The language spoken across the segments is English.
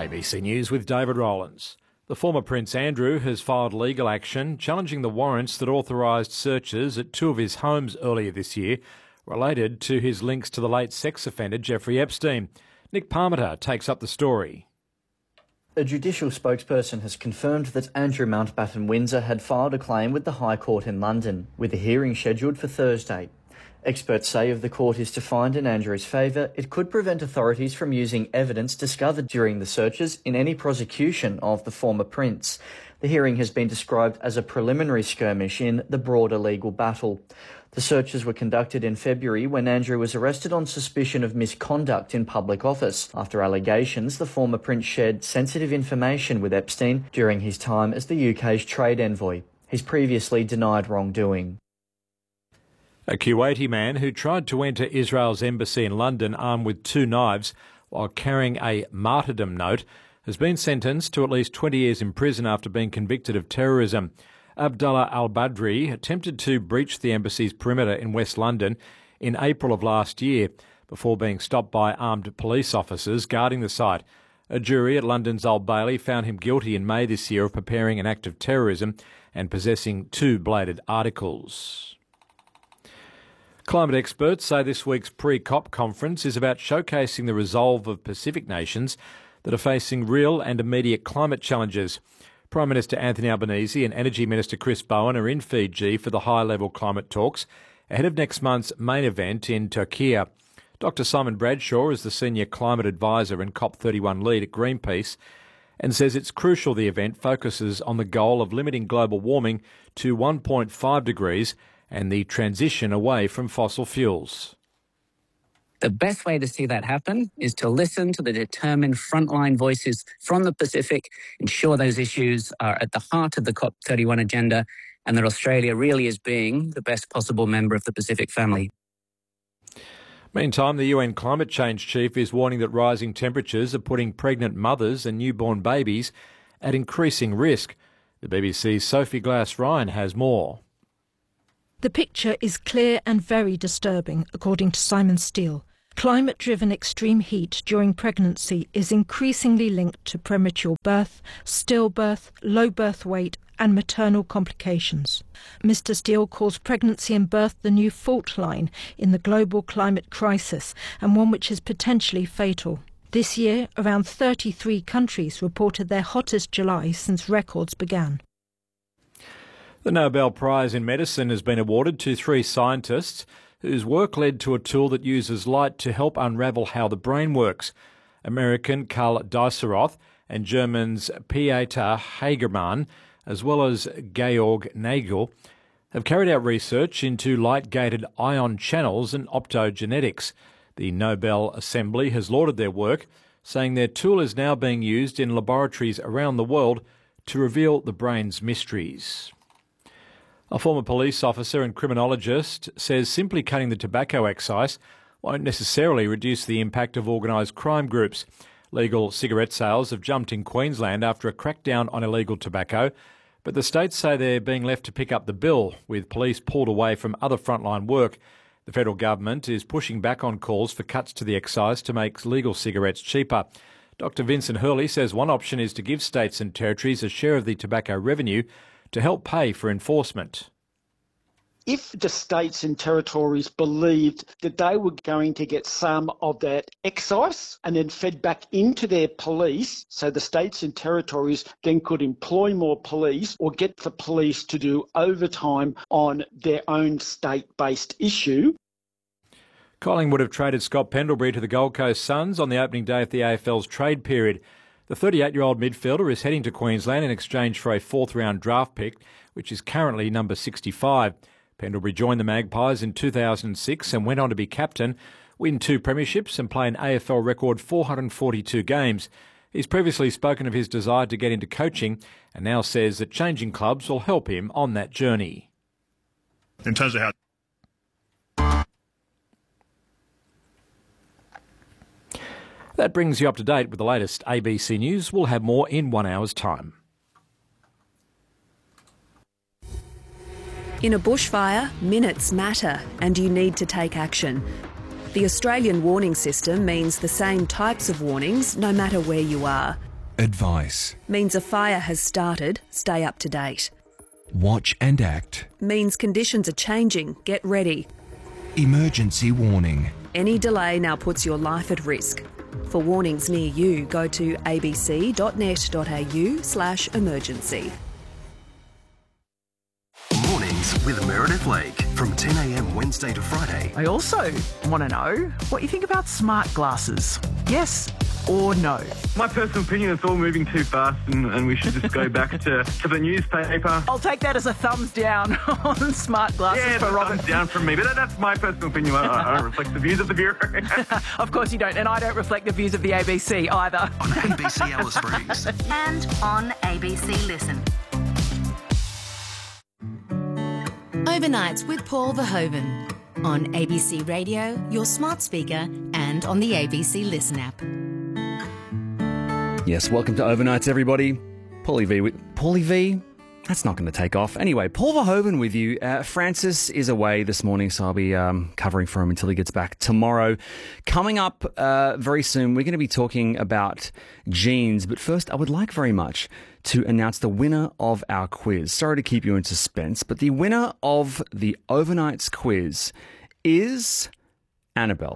ABC News with David Rowlands. The former Prince Andrew has filed legal action challenging the warrants that authorised searches at two of his homes earlier this year related to his links to the late sex offender Jeffrey Epstein. Nick Parmenter takes up the story. A judicial spokesperson has confirmed that Andrew Mountbatten Windsor had filed a claim with the High Court in London, with a hearing scheduled for Thursday. Experts say if the court is to find in Andrew's favour, it could prevent authorities from using evidence discovered during the searches in any prosecution of the former prince. The hearing has been described as a preliminary skirmish in the broader legal battle. The searches were conducted in February when Andrew was arrested on suspicion of misconduct in public office after allegations the former prince shared sensitive information with Epstein during his time as the UK's trade envoy. He's previously denied wrongdoing. A Kuwaiti man who tried to enter Israel's embassy in London armed with two knives while carrying a martyrdom note has been sentenced to at least 20 years in prison after being convicted of terrorism. Abdullah al-Badri attempted to breach the embassy's perimeter in West London in April of last year before being stopped by armed police officers guarding the site. A jury at London's Old Bailey found him guilty in May this year of preparing an act of terrorism and possessing two bladed articles. Climate experts say this week's pre-COP conference is about showcasing the resolve of Pacific nations that are facing real and immediate climate challenges. Prime Minister Anthony Albanese and Energy Minister Chris Bowen are in Fiji for the high-level climate talks ahead of next month's main event in Turkey. Dr Simon Bradshaw is the Senior Climate Advisor and COP31 lead at Greenpeace and says it's crucial the event focuses on the goal of limiting global warming to 1.5 degrees and the transition away from fossil fuels. The best way to see that happen is to listen to the determined frontline voices from the Pacific, ensure those issues are at the heart of the COP31 agenda, and that Australia really is being the best possible member of the Pacific family. Meantime, the UN Climate Change Chief is warning that rising temperatures are putting pregnant mothers and newborn babies at increasing risk. The BBC's Sophie Glass-Ryan has more. The picture is clear and very disturbing, according to Simon Steele. Climate-driven extreme heat during pregnancy is increasingly linked to premature birth, stillbirth, low birth weight and maternal complications. Mr Steele calls pregnancy and birth the new fault line in the global climate crisis and one which is potentially fatal. This year, around 33 countries reported their hottest July since records began. The Nobel Prize in Medicine has been awarded to three scientists whose work led to a tool that uses light to help unravel how the brain works. American Karl Dieseroth and Germans Pieter Hagerman, as well as Georg Nagel, have carried out research into light-gated ion channels and optogenetics. The Nobel Assembly has lauded their work, saying their tool is now being used in laboratories around the world to reveal the brain's mysteries. A former police officer and criminologist says simply cutting the tobacco excise won't necessarily reduce the impact of organised crime groups. Legal cigarette sales have jumped in Queensland after a crackdown on illegal tobacco, but the states say they're being left to pick up the bill, with police pulled away from other frontline work. The federal government is pushing back on calls for cuts to the excise to make legal cigarettes cheaper. Dr Vincent Hurley says one option is to give states and territories a share of the tobacco revenue to help pay for enforcement. If the states and territories believed that they were going to get some of that excise and then fed back into their police, so the states and territories then could employ more police or get the police to do overtime on their own state-based issue. Collingwood have traded Scott Pendlebury to the Gold Coast Suns on the opening day of the AFL's trade period. The 38-year-old midfielder is heading to Queensland in exchange for a fourth-round draft pick, which is currently number 65. Pendlebury joined the Magpies in 2006 and went on to be captain, win 2 premierships and play an AFL record 442 games. He's previously spoken of his desire to get into coaching and now says that changing clubs will help him on that journey. In terms of how... That brings you up to date with the latest ABC News. We'll have more in 1 hour's time. In a bushfire, minutes matter and you need to take action. The Australian warning system means the same types of warnings no matter where you are. Advice. Means a fire has started, stay up to date. Watch and act. Means conditions are changing, get ready. Emergency warning. Any delay now puts your life at risk. For warnings near you, go to abc.net.au/emergency. Mornings with Meredith Lake from 10 a.m. Wednesday to Friday. I also want to know what you think about smart glasses. Yes or no? My personal opinion, it's all moving too fast and we should just go back to the newspaper. I'll take that as a thumbs down on smart glasses for Robert. Thumbs down from me, but that's my personal opinion. I don't reflect the views of the Bureau. Of course you don't, and I don't reflect the views of the ABC either. On ABC Alice Springs. And on ABC Listen. Overnights with Paul Verhoeven. On ABC Radio, your smart speaker, and on the ABC Listen app. Yes, welcome to Overnights, everybody. Paulie V? That's not going to take off. Anyway, Paul Verhoeven with you. Francis is away this morning, so I'll be covering for him until he gets back tomorrow. Coming up very soon, we're going to be talking about genes. But first, I would like very much to announce the winner of our quiz. Sorry to keep you in suspense, but the winner of the Overnights quiz is Annabelle.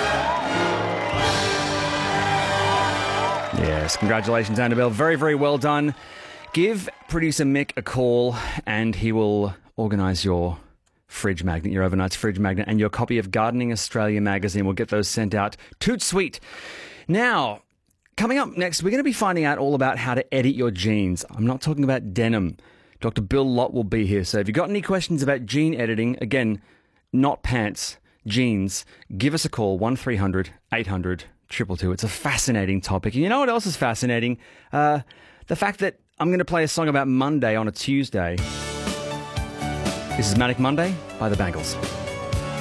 Yes, congratulations, Annabelle. Very, very well done. Give producer Mick a call and he will organise your fridge magnet, your Overnights fridge magnet, and your copy of Gardening Australia magazine. We'll get those sent out. Toot sweet. Now, coming up next, we're going to be finding out all about how to edit your genes. I'm not talking about denim. Dr. Bill Lott will be here. So if you've got any questions about gene editing, again, not pants, genes, give us a call, 1300 800 222. It's a fascinating topic. And you know what else is fascinating? The fact that I'm going to play a song about Monday on a Tuesday. This is Manic Monday by The Bangles.